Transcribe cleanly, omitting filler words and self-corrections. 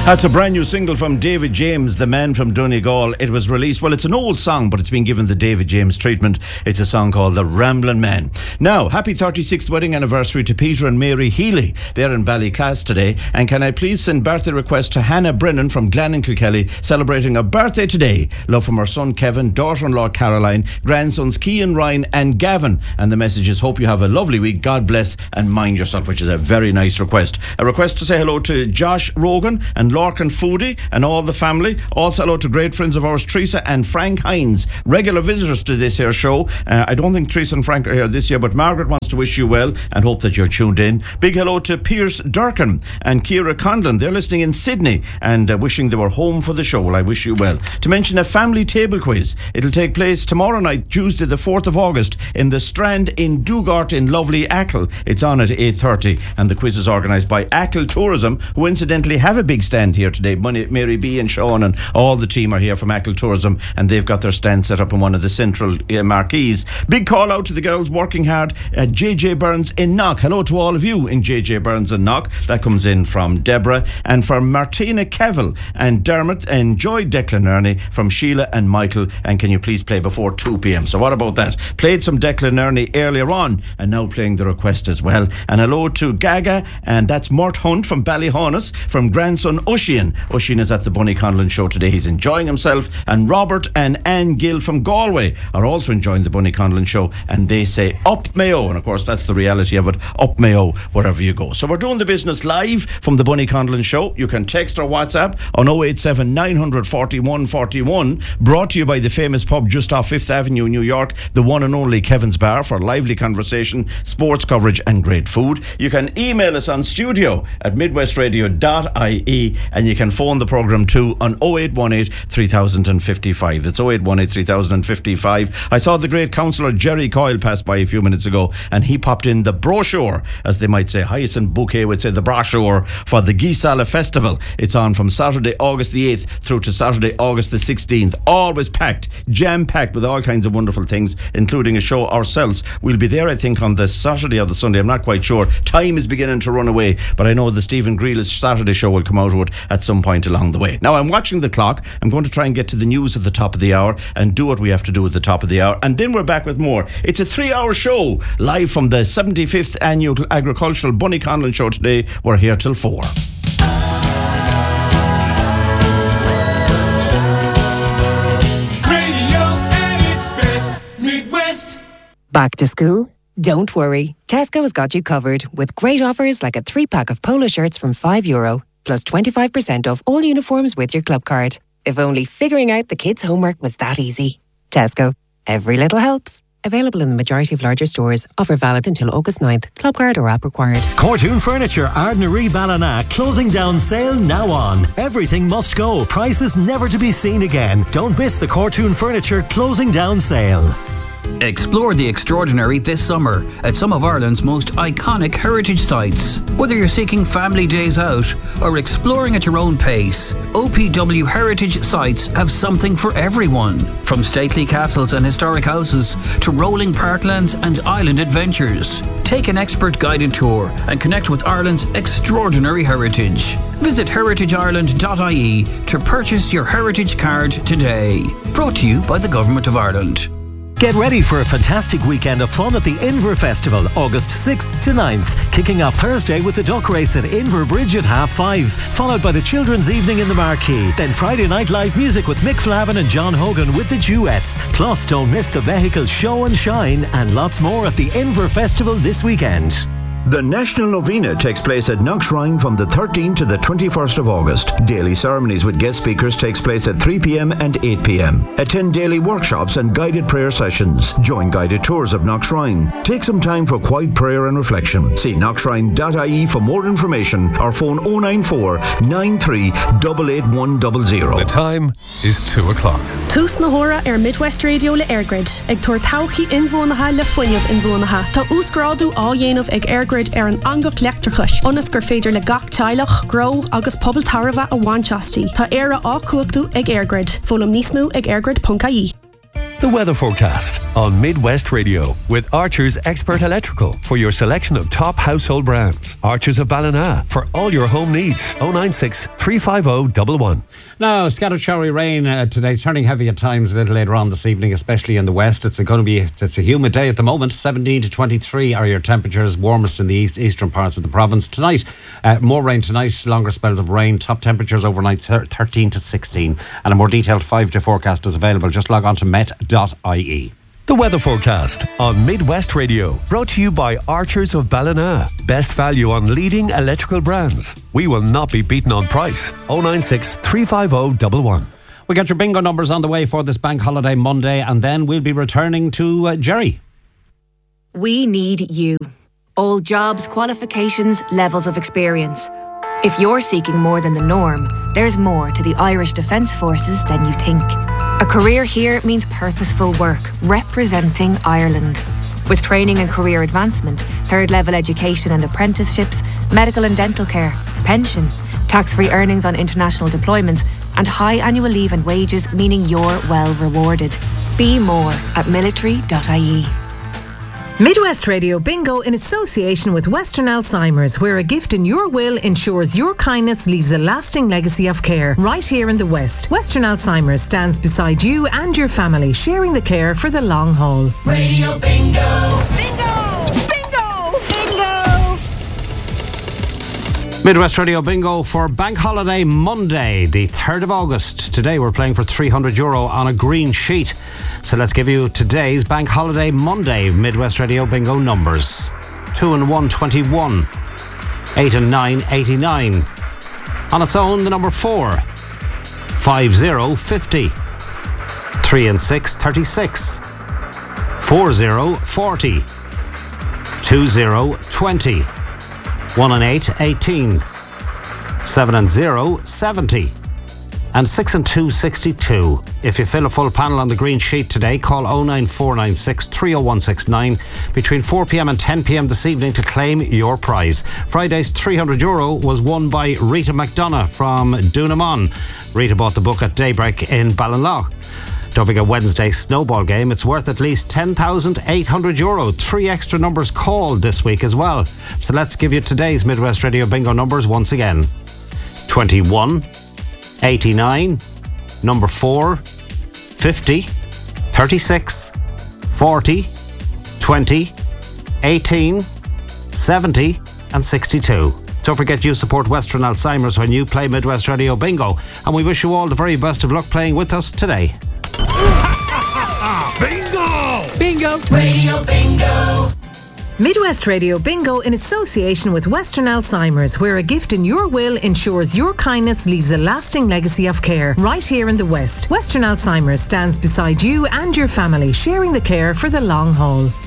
That's a brand new single from David James, the man from Donegal. It was released, well, it's an old song, but it's been given the David James treatment. It's a song called The Ramblin' Man. Now, happy 36th wedding anniversary to Peter and Mary Healy. They're in Ballyclass today. And can I please send birthday request to Hannah Brennan from Gleninkelkelly, celebrating a birthday today. Love from her son Kevin, daughter-in-law Caroline, grandsons Cian, Ryan and Gavin. And the message is, hope you have a lovely week. God bless and mind yourself, which is a very nice request. A request to say hello to Josh Rogan and Lorcan Foodie and all the family. Also hello to great friends of ours, Teresa and Frank Hines, regular visitors to this here show. I don't think Teresa and Frank are here this year, but Margaret wants to wish you well and hope that you're tuned in. Big hello to Pierce Durkin and Ciara Conlon. They're listening in Sydney and wishing they were home for the show. Well, I wish you well. To mention a family table quiz. It'll take place tomorrow night, Tuesday the 4th of August, in the Strand in Dugart in lovely Achill. It's on at 8:30 and the quiz is organised by Achill Tourism, who incidentally have a big stand here today. Mary B and Sean and all the team are here from Achill Tourism, and they've got their stand set up in one of the central marquees. Big call out to the girls working hard at JJ Burns in Knock. Hello to all of you in JJ Burns in Knock. That comes in from Deborah, and from Martina Kevill and Dermot. Enjoy Declan Ernie from Sheila and Michael, and can you please play before 2 p.m. So what about that? Played some Declan Ernie earlier on and now playing the request as well. And hello to Gaga, and that's Mort Hunt from Ballyhonus, from grandson Oisin. Oisin is at the Bunny Conlon show today. He's enjoying himself. And Robert and Anne Gill from Galway are also enjoying the Bunny Conlon show, and they say up Mayo. And of course that's the reality of it, up Mayo wherever you go. So we're doing the business live from the Bunny Conlon show. You can text or WhatsApp on 087 900 41 41, brought to you by the famous pub just off 5th Avenue, New York, the one and only Kevin's Bar, for lively conversation, sports coverage and great food. You can email us on studio@midwestradio.ie, and you can phone the programme too on 0818 3055. That's 0818 3055. I saw the great councillor Jerry Coyle pass by a few minutes ago, and he popped in the brochure, as they might say. Hyacinth Bouquet would say the brochure for the Gisala Festival. It's on from Saturday August the 8th through to Saturday August the 16th. Always packed, jam-packed with all kinds of wonderful things, including a show ourselves. We'll be there, I think, on the Saturday or the Sunday. I'm not quite sure. Time is beginning to run away, but I know the Stephen Grealish Saturday show will come out of it at some point along the way. Now, I'm watching the clock. I'm going to try and get to the news at the top of the hour and do what we have to do at the top of the hour, and then we're back with more. It's a 3-hour show live from the 75th Annual Agricultural Bunny Conlon show today. We're here till 4. Back to school? Don't worry. Tesco has got you covered with great offers like a 3-pack of polo shirts from €5, plus 25% off all uniforms with your club card. If only figuring out the kids' homework was that easy. Tesco. Every little helps. Available in the majority of larger stores. Offer valid until August 9th. Club card or app required. Cortoon Furniture, Ardnaree Ballina. Closing down sale now on. Everything must go. Prices never to be seen again. Don't miss the Cortoon Furniture closing down sale. Explore the extraordinary this summer at some of Ireland's most iconic heritage sites. Whether you're seeking family days out or exploring at your own pace, OPW Heritage Sites have something for everyone. From stately castles and historic houses to rolling parklands and island adventures. Take an expert guided tour and connect with Ireland's extraordinary heritage. Visit heritageireland.ie to purchase your heritage card today. Brought to you by the Government of Ireland. Get ready for a fantastic weekend of fun at the Inver Festival, August 6th to 9th. Kicking off Thursday with the duck race at Inver Bridge at 5:30, followed by the Children's Evening in the Marquee. Then Friday night live music with Mick Flavin and John Hogan with the Duets. Plus, don't miss the Vehicle Show and Shine and lots more at the Inver Festival this weekend. The National Novena takes place at Knockshrine from the 13th to the 21st of August. Daily ceremonies with guest speakers takes place at 3 p.m. and 8 p.m. Attend daily workshops and guided prayer sessions. Join guided tours of Knockshrine. Take some time for quiet prayer and reflection. See knockshrine.ie for more information or phone 094 93 88100. The time is 2 o'clock. Tús na hora Midwest Radio le Airgrid. Ag tuair tauchi inbhuanacha le foiineh inbhuanacha. Tá úsgrádu á dhéanamh ag Airgrid an angach leachtarchais. Onas gur féidir le gach teilech, grow agus pobl tarva a bhainteastí. Tá éire á cuachtú ag Airgrid. Fólam níos mó ag airgrid.ie. The weather forecast on Midwest Radio with Archer's Expert Electrical for your selection of top household brands. Archer's of Ballina for all your home needs. 096 350 111. Now, scattered showery rain today, turning heavy at times a little later on this evening, especially in the west. It's a humid day at the moment. 17 to 23 are your temperatures, warmest in the eastern parts of the province. Tonight, more rain tonight, longer spells of rain. Top temperatures overnight 13 to 16. And a more detailed 5-day forecast is available. Just log on to met.ie. The weather forecast on Midwest Radio, brought to you by Archers of Ballina. Best value on leading electrical brands. We will not be beaten on price. 096 350 111. We got your bingo numbers on the way for this bank holiday Monday, and then we'll be returning to Jerry. We need you. All jobs, qualifications, levels of experience. If you're seeking more than the norm, there's more to the Irish Defence Forces than you think. A career here means purposeful work, representing Ireland. With training and career advancement, third-level education and apprenticeships, medical and dental care, pension, tax-free earnings on international deployments, and high annual leave and wages, meaning you're well rewarded. Be more at military.ie. Midwest Radio Bingo in association with Western Alzheimer's, where a gift in your will ensures your kindness leaves a lasting legacy of care. Right here in the West, Western Alzheimer's stands beside you and your family, sharing the care for the long haul. Radio Bingo! Bingo! Bingo! Bingo! Midwest Radio Bingo for Bank Holiday Monday, the 3rd of August. Today we're playing for €300 on a green sheet. So let's give you today's Bank Holiday Monday Midwest Radio Bingo numbers. 2 and 1, 21. 8 and 9, 89. On its own, the number 4. 50, 50. 3 and 6, 36. 40, 40. 20, 20. 1 and 8, 18. 7 and 0, 70. And 6 and 2, 62. If you fill a full panel on the green sheet today, call 09496 30169 between 4pm and 10pm this evening to claim your prize. Friday's €300 was won by Rita McDonough from Doonamon. Rita bought the book at daybreak in Ballinlough. Don't forget Wednesday's snowball game. It's worth at least €10,800. 3 extra numbers called this week as well. So let's give you today's Midwest Radio Bingo numbers once again. 21, 89, number 4, 50, 36, 40, 20, 18, 70 and 62. Don't forget you support Western Alzheimer's when you play Midwest Radio Bingo, and we wish you all the very best of luck playing with us today. Bingo! Bingo! Radio Bingo! Midwest Radio Bingo in association with Western Alzheimer's, where a gift in your will ensures your kindness leaves a lasting legacy of care. Right here in the West, Western Alzheimer's stands beside you and your family, sharing the care for the long haul.